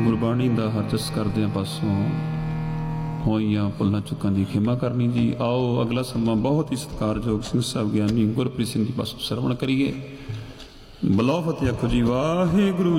ਗੁਰਬਾਣੀ ਦਾ ਹਰਜਸ ਕਰਦਿਆਂ ਪਾਸੋਂ ਹੋਈਆਂ ਭੁੱਲਾਂ ਚੁੱਕਾਂ ਦੀ ਖਿਮਾ ਕਰਨੀ ਜੀ। ਆਓ ਅਗਲਾ ਸਮਾਂ ਬਹੁਤ ਹੀ ਸਤਿਕਾਰਯੋਗ ਸਿੰਘ ਸਾਹਿਬ ਗਿਆਨੀ ਗੁਰਪ੍ਰੀਤ ਸਿੰਘ ਜੀ ਪਾਸੋਂ ਸਰਵਣ ਕਰੀਏ। ਬੁਲਾਓ ਫਤਿਹ ਆਖੋ ਜੀ। ਵਾਹਿਗੁਰੂ